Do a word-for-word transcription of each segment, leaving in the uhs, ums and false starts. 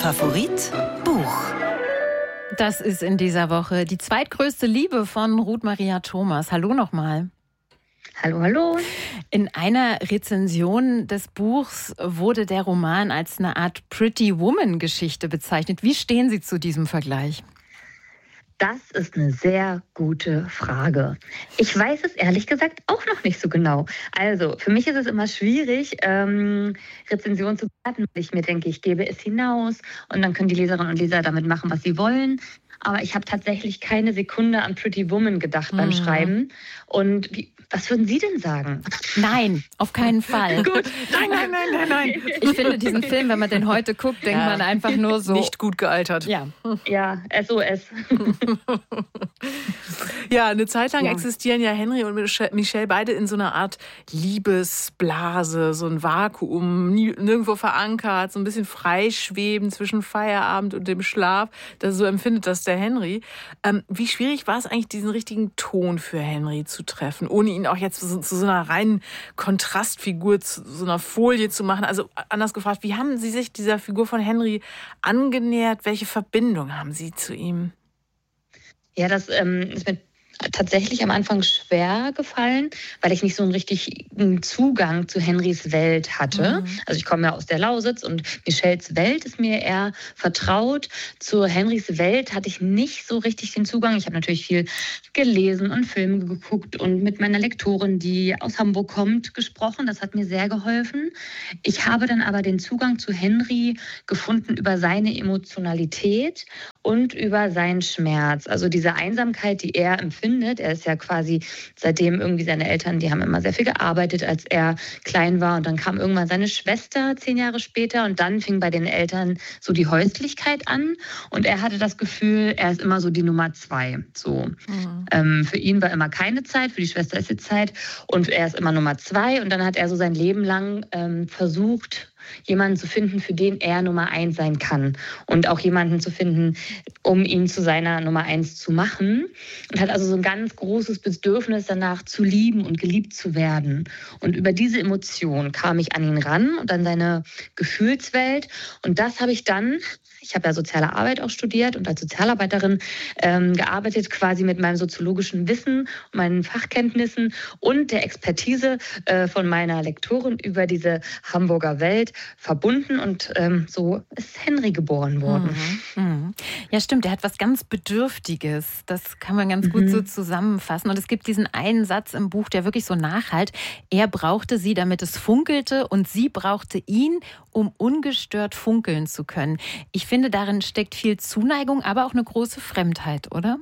Favorit Buch. Das ist in dieser Woche die zweitgrößte Liebe von Ruth Maria Thomas. Hallo nochmal. Hallo, hallo. In einer Rezension des Buchs wurde der Roman als eine Art Pretty Woman-Geschichte bezeichnet. Wie stehen Sie zu diesem Vergleich? Das ist eine sehr gute Frage. Ich weiß es ehrlich gesagt auch noch nicht so genau. Also für mich ist es immer schwierig, ähm, Rezensionen zu bewerten, weil ich mir denke, ich gebe es hinaus und dann können die Leserinnen und Leser damit machen, was sie wollen. Aber ich habe tatsächlich keine Sekunde an Pretty Woman gedacht beim mhm. Schreiben. Und wie, was würden Sie denn sagen? Nein, auf keinen Fall. Gut. Nein, nein, nein, nein, nein. Ich finde diesen Film, wenn man den heute guckt, denkt ja. man einfach nur so. Nicht gut gealtert. Ja, ja S O S. Ja, eine Zeit lang ja. existieren ja Henry und Michelle beide in so einer Art Liebesblase, so ein Vakuum, nie, nirgendwo verankert, so ein bisschen freischweben zwischen Feierabend und dem Schlaf. Das, so empfindet das der Henry. Ähm, wie schwierig war es eigentlich, diesen richtigen Ton für Henry zu treffen, ohne ihn auch jetzt zu, zu so einer reinen Kontrastfigur, zu so einer Folie zu machen? Also anders gefragt, wie haben Sie sich dieser Figur von Henry angenähert? Welche Verbindung haben Sie zu ihm? Ja, das ähm, ist mir tatsächlich am Anfang schwer gefallen, weil ich nicht so einen richtigen Zugang zu Henrys Welt hatte. Mhm. Also ich komme ja aus der Lausitz und Michelles Welt ist mir eher vertraut. Zu Henrys Welt hatte ich nicht so richtig den Zugang. Ich habe natürlich viel gelesen und Filme geguckt und mit meiner Lektorin, die aus Hamburg kommt, gesprochen. Das hat mir sehr geholfen. Ich habe dann aber den Zugang zu Henry gefunden über seine Emotionalität und über seinen Schmerz. Also diese Einsamkeit, die er empfindet. Er ist ja quasi seitdem irgendwie seine Eltern, die haben immer sehr viel gearbeitet, als er klein war. Und dann kam irgendwann seine Schwester zehn Jahre später. Und dann fing bei den Eltern so die Häuslichkeit an. Und er hatte das Gefühl, er ist immer so die Nummer zwei. So. Mhm. Ähm, für ihn war immer keine Zeit, für die Schwester ist jetzt Zeit. Und er ist immer Nummer zwei. Und dann hat er so sein Leben lang ähm, versucht, jemanden zu finden, für den er Nummer eins sein kann. Und auch jemanden zu finden, um ihn zu seiner Nummer eins zu machen. Und hat also so ein ganz großes Bedürfnis danach zu lieben und geliebt zu werden. Und über diese Emotion kam ich an ihn ran und an seine Gefühlswelt. Und das habe ich dann... Ich habe ja soziale Arbeit auch studiert und als Sozialarbeiterin ähm, gearbeitet, quasi mit meinem soziologischen Wissen, meinen Fachkenntnissen und der Expertise äh, von meiner Lektorin über diese Hamburger Welt verbunden. Und ähm, so ist Henry geboren worden. Mhm. Mhm. Ja, stimmt. Er hat was ganz Bedürftiges. Das kann man ganz gut mhm. so zusammenfassen. Und es gibt diesen einen Satz im Buch, der wirklich so nachhallt. Er brauchte sie, damit es funkelte, und sie brauchte ihn, um ungestört funkeln zu können. Ich finde, darin steckt viel Zuneigung, aber auch eine große Fremdheit, oder?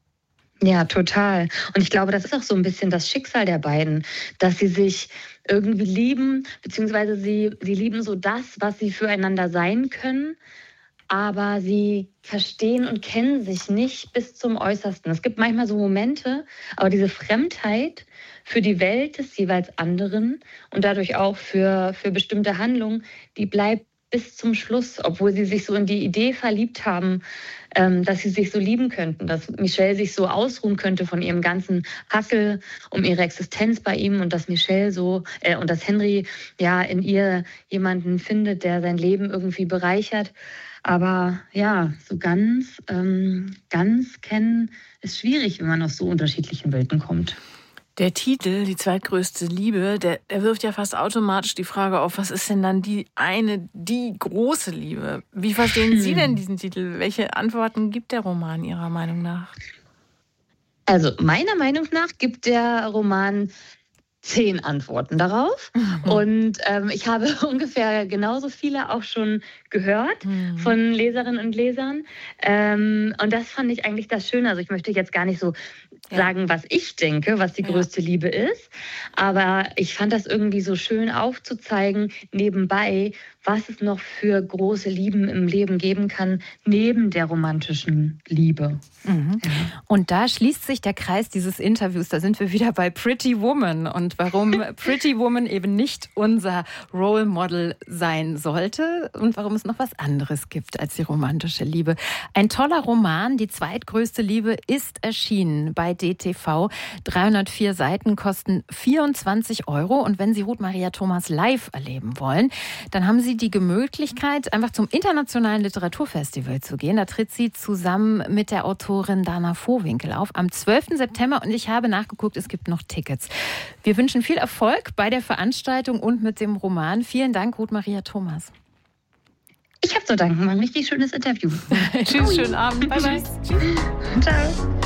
Ja, total. Und ich glaube, das ist auch so ein bisschen das Schicksal der beiden, dass sie sich irgendwie lieben, beziehungsweise sie, sie lieben so das, was sie füreinander sein können, aber sie verstehen und kennen sich nicht bis zum Äußersten. Es gibt manchmal so Momente, aber diese Fremdheit für die Welt des jeweils anderen und dadurch auch für, für bestimmte Handlungen, die bleibt bis zum Schluss, obwohl sie sich so in die Idee verliebt haben, ähm, dass sie sich so lieben könnten, dass Michelle sich so ausruhen könnte von ihrem ganzen Hassel um ihre Existenz bei ihm und dass Michelle so äh, und dass Henry ja in ihr jemanden findet, der sein Leben irgendwie bereichert. Aber ja, so ganz, ähm, ganz kennen ist schwierig, wenn man aus so unterschiedlichen Welten kommt. Der Titel, die zweitgrößte Liebe, der, der wirft ja fast automatisch die Frage auf, was ist denn dann die eine, die große Liebe? Wie verstehen hm. Sie denn diesen Titel? Welche Antworten gibt der Roman Ihrer Meinung nach? Also meiner Meinung nach gibt der Roman zehn Antworten darauf. Mhm. Und ähm, ich habe ungefähr genauso viele auch schon gehört mhm. von Leserinnen und Lesern. Ähm, und das fand ich eigentlich das Schöne. Also ich möchte jetzt gar nicht so ja. sagen, was ich denke, was die größte ja. Liebe ist. Aber ich fand das irgendwie so schön aufzuzeigen, nebenbei, was es noch für große Lieben im Leben geben kann, neben der romantischen Liebe. Mhm. Ja. Und da schließt sich der Kreis dieses Interviews. Da sind wir wieder bei Pretty Woman und warum Pretty Woman eben nicht unser Role Model sein sollte und warum es noch was anderes gibt als die romantische Liebe. Ein toller Roman, die zweitgrößte Liebe, ist erschienen bei D T V. dreihundertvier Seiten kosten vierundzwanzig Euro. Und wenn Sie Ruth Maria Thomas live erleben wollen, dann haben Sie die Möglichkeit, einfach zum Internationalen Literaturfestival zu gehen. Da tritt sie zusammen mit der Autorin Dana Vohwinkel auf am zwölften September. Und ich habe nachgeguckt, es gibt noch Tickets. Wir wünschen viel Erfolg bei der Veranstaltung und mit dem Roman. Vielen Dank, Ruth Maria Thomas. Ich habe zu danken, war ein richtig schönes Interview. Tschüss, schönen Abend. Bye, bye. Ciao.